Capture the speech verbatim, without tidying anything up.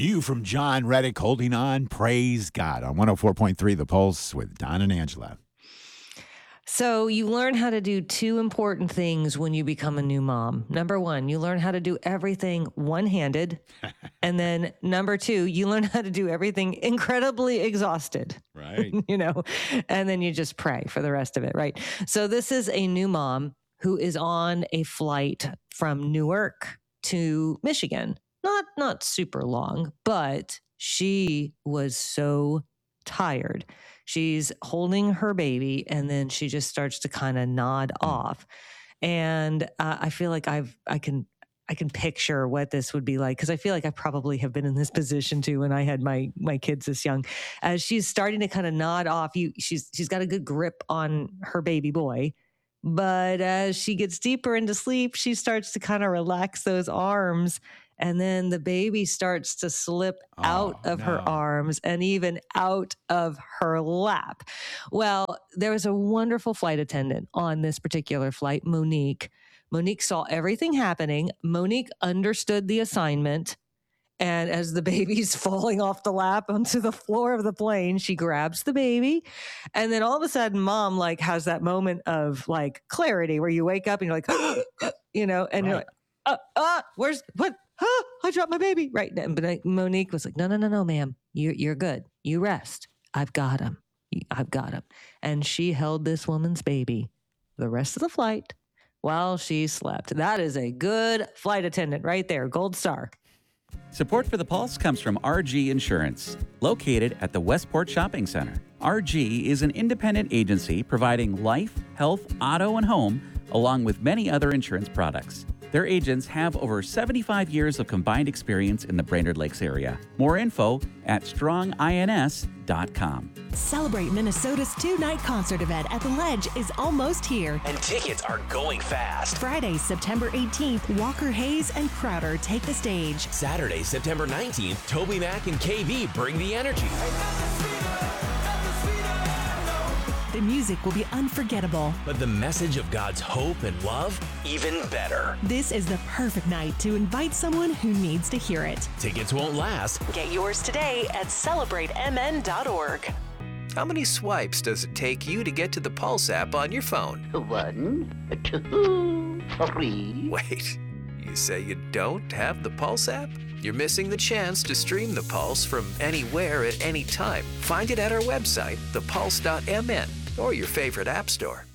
You from John Reddick holding on. Praise God. On one oh four point three The Pulse with Don and Angela. So you learn how to do two important things when you become a new mom. Number one, you learn how to do everything one-handed. And then number two, you learn how to do everything incredibly exhausted. Right. You know, and then you just pray for the rest of it, right? So this is a new mom who is on a flight from Newark to Michigan. Not not super long, but she was so tired. She's holding her baby, and then she just starts to kind of nod off. And uh, I feel like I've I can I can picture what this would be like, because I feel like I probably have been in this position too when I had my my kids this young. As she's starting to kind of nod off, you she's she's got a good grip on her baby boy. But as she gets deeper into sleep, she starts to kind of relax those arms. And then the baby starts to slip Oh, out of her no. arms and even out of her lap. Well, there was a wonderful flight attendant on this particular flight, Monique. Monique saw everything happening. Monique understood the assignment. And as the baby's falling off the lap onto the floor of the plane, she grabs the baby. And then all of a sudden, mom like has that moment of like clarity where you wake up and you're like, you know, and you're Right. like, uh, uh, where's what? Huh, I dropped my baby. Right. But like, Monique was like, no, no, no, no, ma'am. You're, you're good. You rest. I've got him. I've got him. And she held this woman's baby the rest of the flight while she slept. That is a good flight attendant right there. Gold star. Support for The Pulse comes from R G Insurance, located at the Westport Shopping Center. R G is an independent agency providing life, health, auto, and home, along with many other insurance products. Their agents have over seventy-five years of combined experience in the Brainerd Lakes area. More info at strong ins dot com. Celebrate Minnesota's two-night concert event at the Ledge is almost here. And tickets are going fast. Friday, September eighteenth, Walker Hayes and Crowder take the stage. Saturday, September nineteenth, Toby Mac and K V bring the energy. The music will be unforgettable. But the message of God's hope and love, even better. This is the perfect night to invite someone who needs to hear it. Tickets won't last. Get yours today at celebrate m n dot org. How many swipes does it take you to get to the Pulse app on your phone? One, two, three. Wait, you say you don't have the Pulse app? You're missing the chance to stream the Pulse from anywhere at any time. Find it at our website, the pulse dot m n, or your favorite app store.